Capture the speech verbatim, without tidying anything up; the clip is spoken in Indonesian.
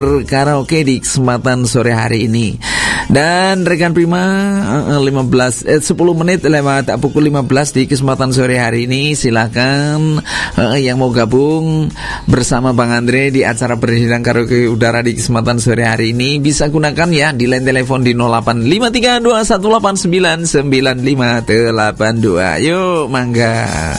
karaoke di kesempatan sore hari ini. Dan rekan Prima, lima belas eh, sepuluh menit lewat pukul lima belas di kesempatan sore hari ini. Silakan eh, yang mau gabung bersama Bang Andre di acara Bersidang Karaoke Udara di kesempatan sore hari ini bisa gunakan ya di line telepon di nol delapan lima tiga dua satu delapan sembilan sembilan lima delapan dua. Yuk, mangga.